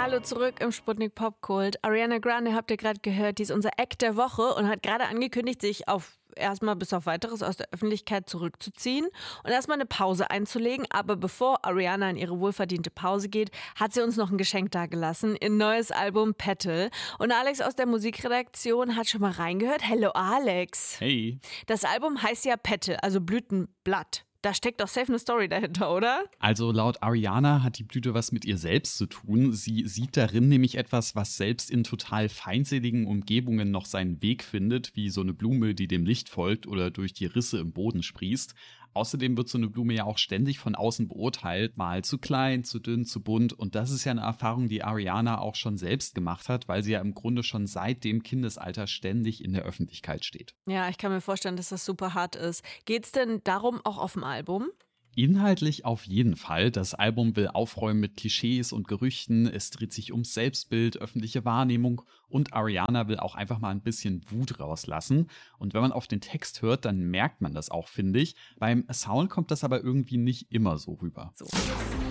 Hallo zurück im Sputnik Popkult. Ariana Grande habt ihr gerade gehört, die ist unser Act der Woche und hat gerade angekündigt, sich erstmal bis auf Weiteres aus der Öffentlichkeit zurückzuziehen und erstmal eine Pause einzulegen. Aber bevor Ariana in ihre wohlverdiente Pause geht, hat sie uns noch ein Geschenk dagelassen, ihr neues Album Petal. Und Alex aus der Musikredaktion hat schon mal reingehört. Hello Alex. Hey. Das Album heißt ja Petal, also Blütenblatt. Da steckt doch safe eine Story dahinter, oder? Also laut Ariana hat die Blüte was mit ihr selbst zu tun. Sie sieht darin nämlich etwas, was selbst in total feindseligen Umgebungen noch seinen Weg findet, wie so eine Blume, die dem Licht folgt oder durch die Risse im Boden sprießt. Außerdem wird so eine Blume ja auch ständig von außen beurteilt, mal zu klein, zu dünn, zu bunt. Und das ist ja eine Erfahrung, die Ariana auch schon selbst gemacht hat, weil sie ja im Grunde schon seit dem Kindesalter ständig in der Öffentlichkeit steht. Ja, ich kann mir vorstellen, dass das super hart ist. Geht's denn darum auch auf dem Album? Inhaltlich auf jeden Fall. Das Album will aufräumen mit Klischees und Gerüchten. Es dreht sich ums Selbstbild, öffentliche Wahrnehmung und Ariana will auch einfach mal ein bisschen Wut rauslassen. Und wenn man auf den Text hört, dann merkt man das auch, finde ich. Beim Sound kommt das aber irgendwie nicht immer so rüber. So.